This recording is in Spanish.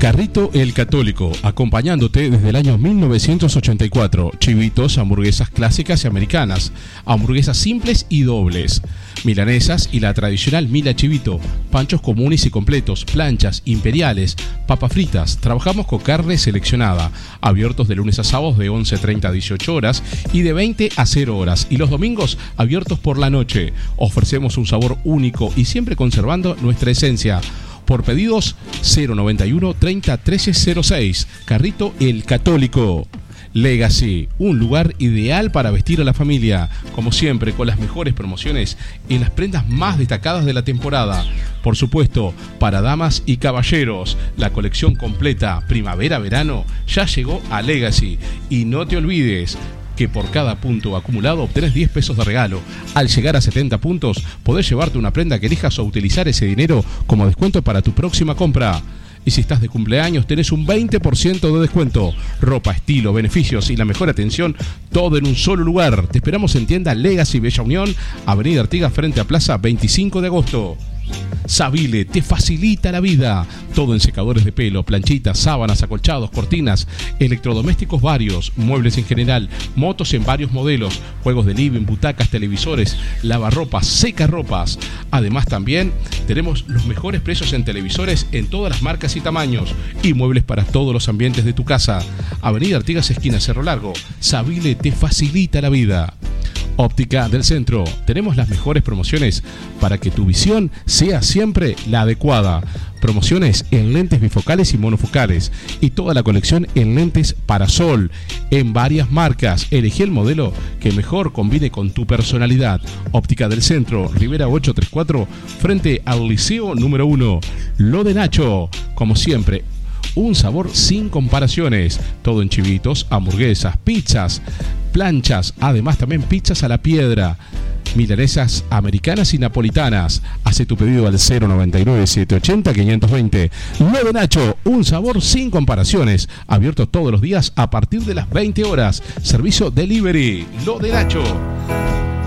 Carrito El Católico, acompañándote desde el año 1984. Chivitos, hamburguesas clásicas y americanas, hamburguesas simples y dobles, milanesas y la tradicional Mila Chivito, panchos comunes y completos, planchas, imperiales, papas fritas. Trabajamos con carne seleccionada, abiertos de lunes a sábados de 11:30 a 18 horas y de 20 a 0 horas. Y los domingos abiertos por la noche. Ofrecemos un sabor único y siempre conservando nuestra esencia. Por pedidos 091 30 1306. Carrito El Católico. Legacy, un lugar ideal para vestir a la familia, como siempre con las mejores promociones en las prendas más destacadas de la temporada. Por supuesto, para damas y caballeros, la colección completa primavera-verano ya llegó a Legacy. Y no te olvides que por cada punto acumulado obtenés 10 pesos de regalo. Al llegar a 70 puntos, podés llevarte una prenda que elijas o utilizar ese dinero como descuento para tu próxima compra. Y si estás de cumpleaños, tenés un 20% de descuento. Ropa, estilo, beneficios y la mejor atención, todo en un solo lugar. Te esperamos en tienda Legacy Bella Unión, Avenida Artigas frente a Plaza 25 de agosto. Savile te facilita la vida. Todo en secadores de pelo, planchitas, sábanas, acolchados, cortinas, electrodomésticos varios, muebles en general, motos en varios modelos, juegos de living, butacas, televisores, lavarropas, secarropas. Además también tenemos los mejores precios en televisores en todas las marcas y tamaños y muebles para todos los ambientes de tu casa. Avenida Artigas esquina Cerro Largo. Savile te facilita la vida. Óptica del Centro. Tenemos las mejores promociones para que tu visión sea siempre la adecuada. Promociones en lentes bifocales y monofocales y toda la colección en lentes para sol en varias marcas. Elegí el modelo que mejor combine con tu personalidad. Óptica del Centro, Rivera 834, frente al Liceo número 1. Lo de Nacho, como siempre, un sabor sin comparaciones. Todo en chivitos, hamburguesas, pizzas, planchas, además también pizzas a la piedra, milanesas americanas y napolitanas. Hace tu pedido al 099 780 520. Lo de Nacho, un sabor sin comparaciones. Abierto todos los días a partir de las 20 horas. Servicio delivery. Lo de Nacho.